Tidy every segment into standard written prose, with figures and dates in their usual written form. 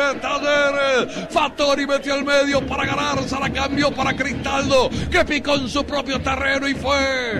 Talleres. Fattori metió al medio para ganarse, la cambió para Cristaldo, que picó en su propio terreno y fue,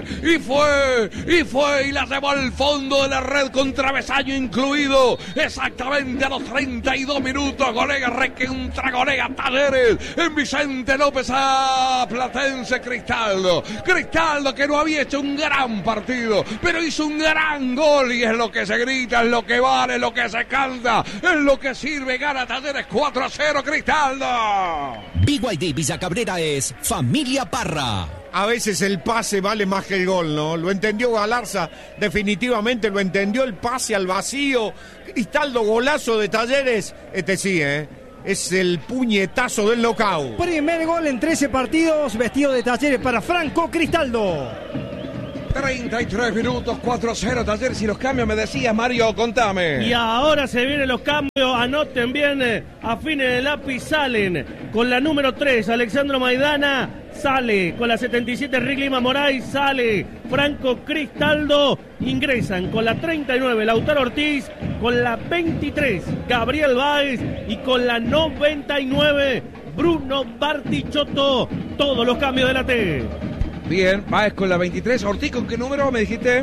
y la llevó al fondo de la red con travesaño incluido, exactamente a los 32 minutos. Golega recontra golega Talleres en Vicente López a Platense. Cristaldo que no había hecho un gran partido, pero hizo un gran gol, y es lo que se grita, es lo que vale, es lo que se canta, es lo que sirve. Gana Talleres 4-0 Cristaldo. BYD Villa Cabrera es familia Parra. A veces el pase vale más que el gol, ¿no? Lo entendió Galarza, definitivamente lo entendió, el pase al vacío. Cristaldo, golazo de Talleres. Sí, es el puñetazo del knockout. Primer gol en 13 partidos, vestido de Talleres para Franco Cristaldo. 33 minutos, 4-0 Talleres. Y los cambios, me decías, Mario, contame. Y ahora se vienen los cambios, anoten bien, afinen el lápiz, salen con la número 3, Alexandro Maidana, sale con la 77, Rick Lima Moraes, sale Franco Cristaldo, ingresan con la 39, Lautaro Ortiz, con la 23, Gabriel Báez, y con la 99, Bruno Bartichotto. Todos los cambios de la T. Bien, Báez con la 23. Ortiz, ¿con qué número me dijiste?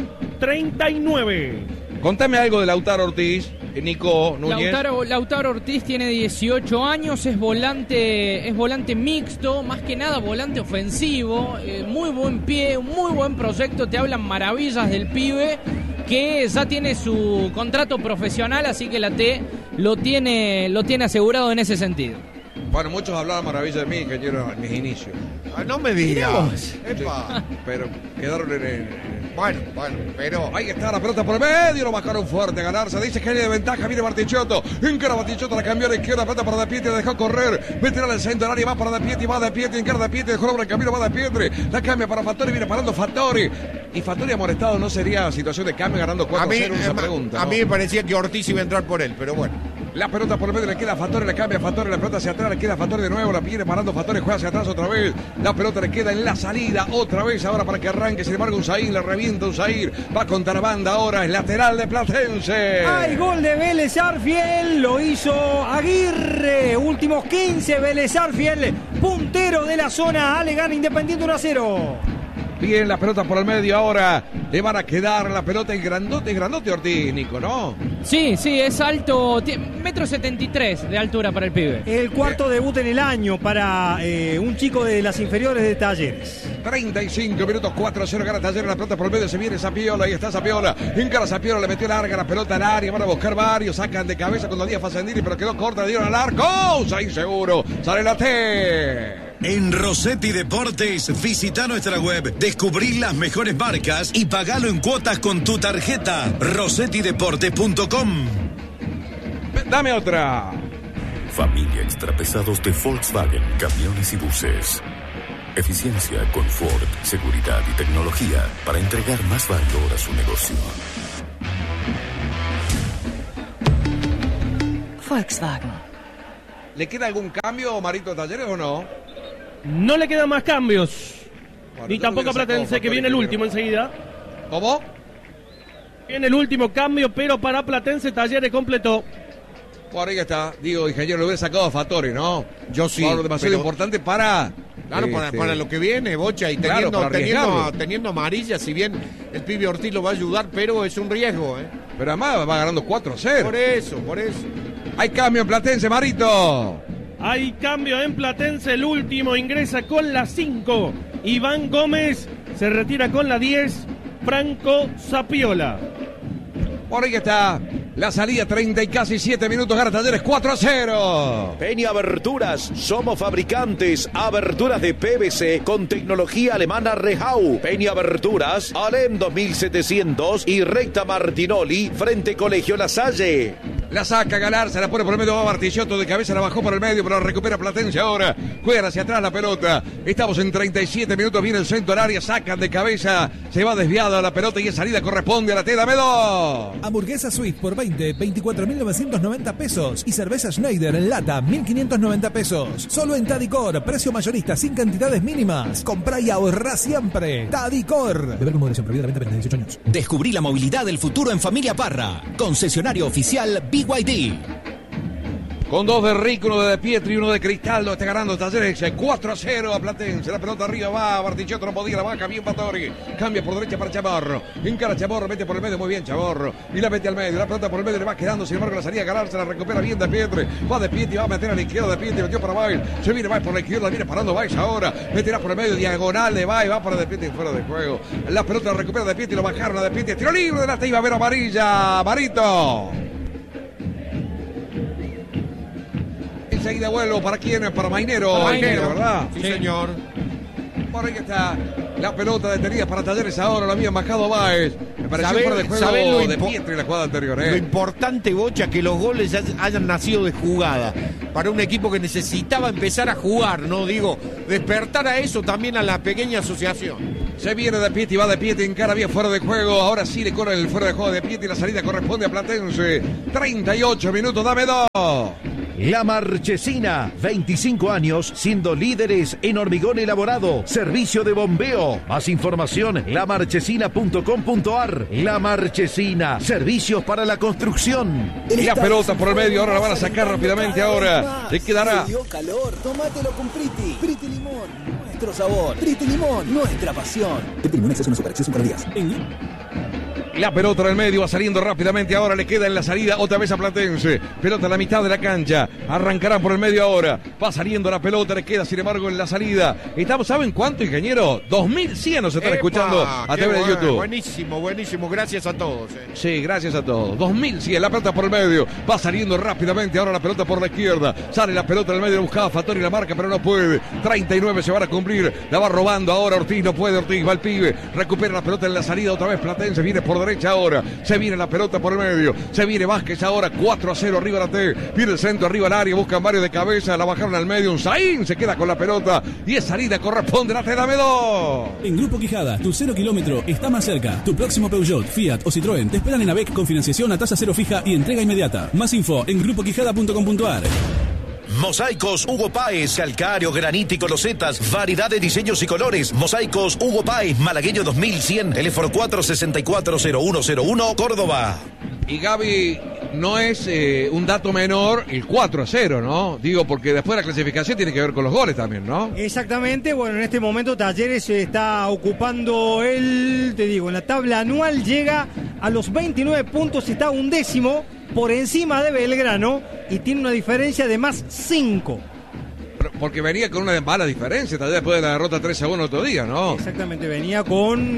39. Contame algo de Lautaro Ortiz, Nico Núñez. Lautaro Ortiz tiene 18 años, es volante mixto, más que nada volante ofensivo, muy buen pie, un muy buen proyecto, te hablan maravillas del pibe, que ya tiene su contrato profesional, así que la T lo tiene asegurado en ese sentido. Bueno, muchos hablaban maravilla de mí, ingeniero, en mis inicios. No me digas. Epa. Pero quedaron Bueno, pero... Ahí está la pelota por el medio, lo bajaron fuerte a ganarse. Dice que hay de ventaja, viene Bartichotto. Encara Bartichotto, la cambió a la izquierda, pelota para De Pietri, la dejó correr. Meterá al centro del área, va para De Pietri, encara De Pietri, dejó el camino, va De Pietri. La cambia para Fattori, viene parando Fattori. Y Fattori amonestado, ¿no sería situación de cambio ganando 4-0? Esa pregunta, ¿no? A mí me parecía que Ortiz iba a entrar por él, pero bueno. La pelota por el medio, le queda a Fattori, le cambia a Fattori, la pelota hacia atrás, le queda a Fattori de nuevo, la viene parando Fattori, juega hacia atrás otra vez. La pelota le queda en la salida otra vez ahora para que arranque. Sin embargo, Usain le revienta Usain. Va contra la banda ahora, es lateral de Platense. Hay gol de Vélez Arfiel, lo hizo Aguirre. Últimos 15, Vélez Arfiel, puntero de la zona. Ale gana Independiente 1-0. Bien, la pelota por el medio ahora. Le van a quedar la pelota. El grandote Ortiz, Nico, ¿no? Sí, es alto. 1,73 m de altura para el pibe. El cuarto debut en el año para un chico de las inferiores de Talleres. 35 minutos, 4-0 gana Talleres. La pelota por el medio, se viene Zapiola. Ahí está Zapiola. Encara Zapiola, le metió larga la pelota al área. Van a buscar varios. Sacan de cabeza con Díaz Facendini, pero quedó corta. Le dieron al arco. Ahí seguro. Sale la T. En Rossetti Deportes, visita nuestra web, descubrí las mejores marcas y pagalo en cuotas con tu tarjeta. rossettideportes.com. Dame otra. Familia Extrapesados de Volkswagen, camiones y buses. Eficiencia, confort, seguridad y tecnología para entregar más valor a su negocio. Volkswagen. ¿Le queda algún cambio, Marito Talleres, o no? No le quedan más cambios. Bueno, Ni tampoco a Platense, que viene el último enseguida. ¿Cómo? Viene el último cambio, pero para Platense Talleres completó. Por ahí está. Digo, ingeniero, lo hubiera sacado a Fattori, ¿no? Yo sí. Demasiado importante para... Claro, para lo que viene, Bocha, y teniendo amarilla, si bien el pibe Ortiz lo va a ayudar, pero es un riesgo, ¿eh? Pero además va ganando 4-0. Por eso. Hay cambio en Platense, Marito. Hay cambio en Platense, el último ingresa con la 5. Iván Gómez se retira con la 10. Franco Zapiola. Por ahí está la salida, 30 y casi 7 minutos, gana Talleres 4-0. Peña Aberturas, somos fabricantes, aberturas de PVC con tecnología alemana Rehau. Peña Aberturas, Alem 2700 y Recta Martinoli, frente Colegio La Salle. La saca Galar, se la pone por el medio, va Bartichotto de cabeza, la bajó por el medio, pero la recupera Platense ahora. Juega hacia atrás la pelota. Estamos en 37 minutos, viene el centro del área, sacan de cabeza, se va desviada la pelota y en salida corresponde a la T. Dame dos. Hamburguesa Swift por 24.990 pesos y cerveza Schneider en lata 1.590 pesos. Solo en Tadicor, precio mayorista sin cantidades mínimas. Comprá y ahorrá siempre. Tadicor. Deber con moderación, prohibida la venta de 18 años. Descubrí la movilidad del futuro en Familia Parra. Concesionario oficial BYD. Con 2 de Rico, 1 de Pietri y 1 de Cristaldo. Está ganando Talleres 4-0 a Platense. La pelota arriba va. Bartichotto no podía, la baja bien Fattori. Cambia por derecha para Chamorro. Encara Chamorro, mete por el medio muy bien Chamorro. Y la mete al medio. La pelota por el medio le va quedando. Sin embargo, la salida a ganar. Se la recupera bien de Pietri. Va de Pietri, va a meter a la izquierda de Pietri. Metió para Bail. Se viene Bail por la izquierda. Viene parando Bail ahora. Meterá por el medio. Diagonal de Bail. Va para de Pietri fuera de juego. La pelota la recupera de Pietri. Lo bajaron a de Pietri. Tiro libre de la iba a ver amarilla. Marito. Enseguida vuelo. ¿Para quién? Para Mainero. Para Mainero, ¿verdad? Sí, señor. Por ahí está la pelota detenida para Talleres ahora. Lo habían bajado Baez. Me pareció fuera de juego de Pietri en la jugada anterior. Lo importante, Bocha, que los goles hayan nacido de jugada. Para un equipo que necesitaba empezar a jugar, ¿no? Digo, despertar a eso también a la pequeña asociación. Se viene de Pietri, va de Pietri, encara bien fuera de juego. Ahora sí le corre el fuera de juego de Pietri. La salida corresponde a Platense. 38 minutos, dame 2. La Marchesina, 25 años siendo líderes en hormigón elaborado, servicio de bombeo. Más información, lamarchesina.com.ar. La Marchesina, servicios para la construcción. La pelota por el medio, ahora la van a sacar rápidamente. Ahora le quedará. Dio calor, tómatelo con Priti. Priti Limón, nuestro sabor. Priti Limón, nuestra pasión. Priti Limón es una superacción 5 días. La pelota en el medio va saliendo rápidamente. Ahora le queda en la salida otra vez a Platense. Pelota a la mitad de la cancha. Arrancará por el medio ahora. Va saliendo la pelota. Le queda sin embargo en la salida. Estamos, ¿saben cuánto, ingeniero? 2100 nos están escuchando a través de YouTube. Buenísimo, buenísimo. Gracias a todos. Sí, gracias a todos. 2100. La pelota por el medio. Va saliendo rápidamente. Ahora la pelota por la izquierda. Sale la pelota en el medio. Buscaba Fattori la marca, pero no puede. 39 se van a cumplir. La va robando ahora Ortiz. No puede Ortiz. Va el pibe. Recupera la pelota en la salida. Otra vez Platense. Viene por derecha ahora, se viene la pelota por el medio, se viene Vázquez ahora, 4-0 arriba la T, viene el centro arriba al área, buscan varios de cabeza, la bajaron al medio, un Zain se queda con la pelota y es salida, corresponde la T, dame 2. En Grupo Quijada, tu 0 kilómetro está más cerca. Tu próximo Peugeot, Fiat o Citroën te esperan en AVEC con financiación a tasa cero fija y entrega inmediata. Más info en grupoquijada.com.ar. Mosaicos Hugo Páez, calcáreo, granítico, losetas, variedad de diseños y colores. Mosaicos Hugo Páez, Malagueño 2100, teléfono 464-0101, Córdoba. Y Gaby, no es un dato menor el 4-0, ¿no? Digo, porque después la clasificación tiene que ver con los goles también, ¿no? Exactamente, bueno, en este momento Talleres está ocupando en la tabla anual, llega a los 29 puntos, está 11º por encima de Belgrano y tiene una diferencia de más 5. Porque venía con una mala diferencia, tal vez después de la derrota 3-1 otro día, ¿no? Exactamente, venía con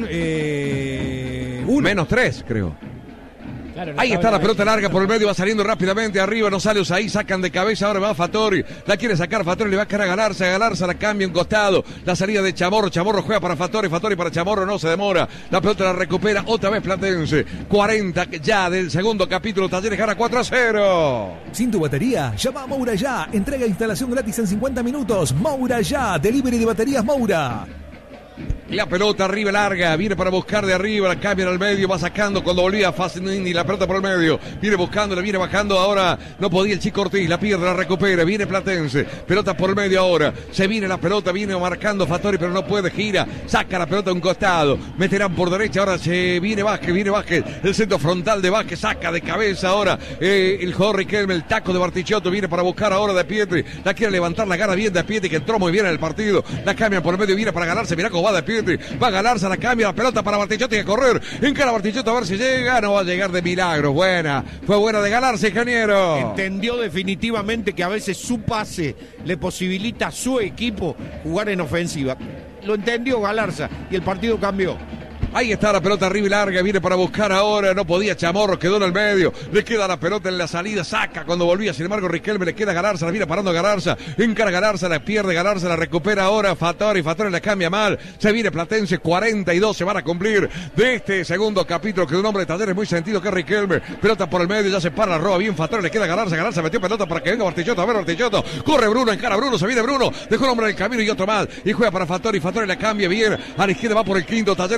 menos 3, creo. Claro, ahí está la pelota larga por el medio, va saliendo rápidamente arriba, no sale Osaí, sacan de cabeza, ahora va Fattori, la quiere sacar Fattori, le va a quedar a Galarza la cambia un costado, la salida de Chamorro juega para Fattori para Chamorro, no se demora, la pelota la recupera otra vez Platense, 40 ya del segundo capítulo, Talleres gana 4-0. Sin tu batería, llama a Moura ya, entrega e instalación gratis en 50 minutos, Moura ya, delivery de baterías Moura. La pelota arriba larga, viene para buscar de arriba, la cambia al medio, va sacando cuando volvía Fassini, la pelota por el medio, viene buscando, le viene bajando ahora, no podía el chico Ortiz, la pierde, la recupera, viene Platense, pelota por el medio ahora, se viene la pelota, viene marcando Fattori, pero no puede, gira, saca la pelota a un costado, meterán por derecha, ahora se viene Vázquez, el centro frontal de Vázquez, saca de cabeza ahora el jugador Riquelme, el taco de Bartichotto, viene para buscar ahora de Pietri, la quiere levantar, la gana bien de Pietri, que entró muy bien en el partido, la cambia por el medio, viene para ganarse, mirá cómo va de Pietri, va a ganarse, la cambia, la pelota para Bartichotto, tiene que correr, encara Bartichotto a ver si llega, no va a llegar de milagro, fue buena de ganarse, ingeniero. Entendió definitivamente que a veces su pase le posibilita a su equipo jugar en ofensiva, lo entendió Galarza y el partido cambió. Ahí está la pelota arriba y larga, viene para buscar ahora, no podía Chamorro, quedó en el medio, le queda la pelota en la salida, saca cuando volvía, sin embargo Riquelme le queda a Galarza, la viene parando a Galarza, encara Galarza, la pierde Galarza, la recupera ahora Fattori la cambia mal, se viene Platense, 42 se van a cumplir de este segundo capítulo, que de un hombre de Talleres muy sentido que es Riquelme, pelota por el medio, ya se para, la roba bien Fattori, le queda a Galarza metió pelota para que venga Bartichotto, a ver Bartichotto, corre Bruno, encara Bruno, se viene Bruno, dejó el hombre en el camino y otro más, y juega para Fattori la cambia bien, a la izquierda va por el quinto, Talleres ahora la va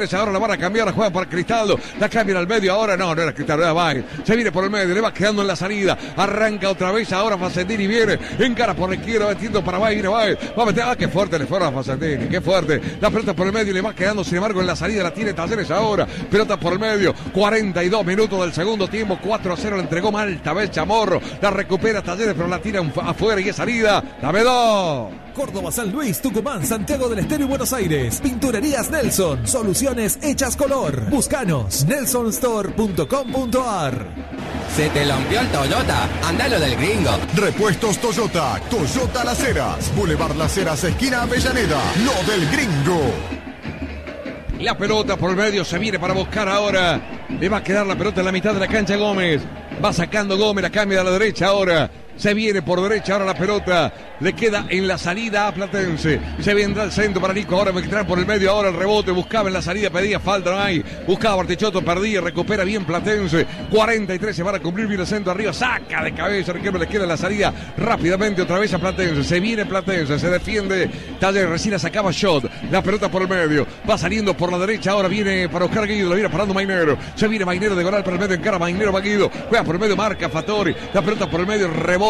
van a cambiar, juega para Cristaldo, la cambian al medio ahora, no era Cristaldo, era Baez, se viene por el medio, le va quedando en la salida, arranca otra vez, ahora Facendini viene, encara por la izquierda, metiendo para Baez, viene Baez, va a meter, qué fuerte le fueron a Facendini, qué fuerte, la pelota por el medio, le va quedando, sin embargo, en la salida la tiene Talleres ahora, pelota por el medio, 42 minutos del segundo tiempo, 4-0, le entregó mal Tabel Chamorro, la recupera Talleres, pero la tira afuera y es salida, dame dos. Córdoba, San Luis, Tucumán, Santiago del Estero y Buenos Aires. Pinturerías Nelson. Soluciones hechas color. Búscanos. nelsonstore.com.ar. ¿Se te rompió el Toyota? Andalo del Gringo. Repuestos Toyota. Toyota Las Heras. Boulevard Las Heras, esquina Avellaneda. Lo del Gringo. La pelota por el medio se viene para buscar ahora. Le va a quedar la pelota en la mitad de la cancha Gómez. Va sacando Gómez, la cambia a la derecha ahora. Se viene por derecha ahora la pelota. Le queda en la salida a Platense. Se vendrá el centro para Nico. Ahora va a entrar por el medio. Ahora el rebote. Buscaba en la salida. Pedía falta. No hay. Buscaba Bartichotto. Perdía. Recupera bien Platense. 43 se van a cumplir. Viene el centro arriba. Saca de cabeza. Riquelme le queda en la salida. Rápidamente otra vez a Platense. Se viene Platense. Se defiende. Talleres recién sacaba shot. La pelota por el medio. Va saliendo por la derecha. Ahora viene para Oscar Guido. Lo viene parando Mainero. Se viene Mainero de Goral para el medio. Encara Mainero. Va Guido. Juega por el medio. Marca Fattori. La pelota por el medio. Rebote.